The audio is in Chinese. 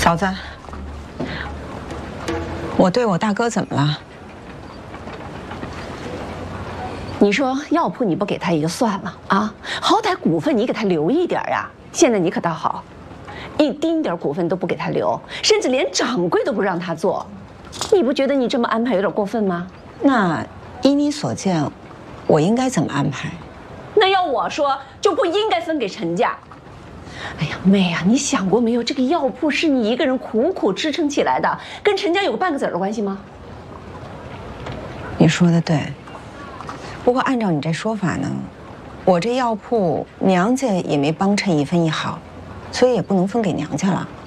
嫂子，我对我大哥怎么了？ 你说药铺你不给他一个算了啊？好歹股份你给他留一点呀。现在你可倒好，一丁点股份都不给他留，甚至连掌柜都不让他做。你不觉得你这么安排有点过分吗？ 那依你所见，我应该怎么安排？ 那要我说，就不应该分给陈家。哎呀，妹啊，你想过没有？这个药铺是你一个人苦苦支撑起来的，跟陈家有个半个子儿的关系吗？ 你说的对。不过按照你这说法呢，我这药铺娘家也没帮衬一分一毫，所以也不能分给娘家了。